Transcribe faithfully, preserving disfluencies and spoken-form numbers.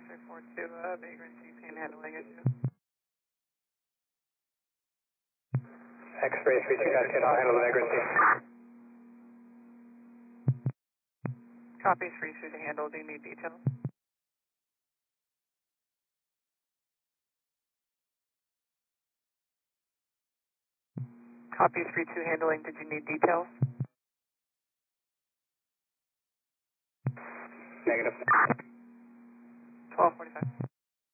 report to uh, vagrancy panhandling issue. X-ray three two dot ten, I'll handle the vagrancy. Copy three two to handle. Do you need details? Copy three two handling. Did you need details? Negative. twelve forty-five.